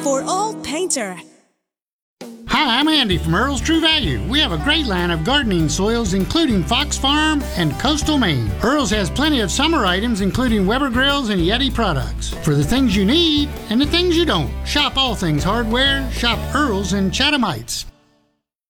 for all painter. Hi, I'm Andy from Earl's True Value. We have a great line of gardening soils, including Fox Farm and Coastal Maine. Earl's has plenty of summer items, including Weber grills and Yeti products. For the things you need and the things you don't, shop all things hardware. Shop Earl's in Chatham Heights.